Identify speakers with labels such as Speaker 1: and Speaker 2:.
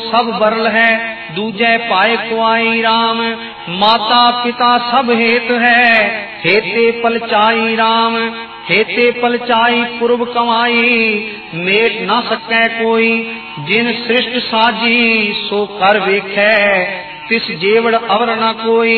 Speaker 1: सब बरल है, दूजे पाए कुआई राम। माता पिता सब हेत है, हेते पलचाई राम। हेते पलचाई पूर्व कमाई, मेट न सकै कोई। जिन सृष्ट साजी सो कर वेखै, तिस जेवड़ अवर न कोई।